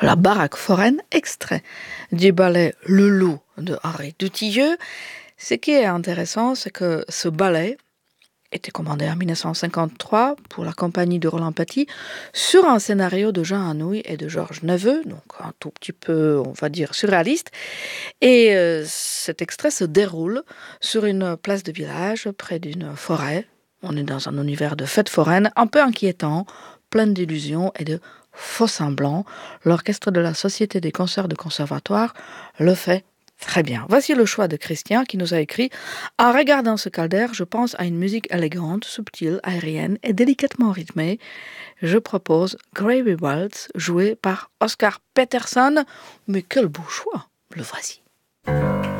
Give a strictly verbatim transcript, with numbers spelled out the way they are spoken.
La baraque foraine, extrait du ballet Le Loup de Henri Dutilleux. Ce qui est intéressant, c'est que ce ballet était commandé en dix-neuf cent cinquante-trois pour la compagnie de Roland Petit sur un scénario de Jean Anouilh et de Georges Neveu, donc un tout petit peu, on va dire, surréaliste. Et euh, cet extrait se déroule sur une place de village près d'une forêt. On est dans un univers de fête foraine un peu inquiétant, plein d'illusions et de faux semblants. L'orchestre de la Société des concerts de conservatoire le fait très bien. Voici le choix de Christian qui nous a écrit « En regardant ce caldaire, je pense à une musique élégante, subtile, aérienne et délicatement rythmée. Je propose Gravy Waltz, joué par Oscar Peterson. Mais quel beau choix, le voici. »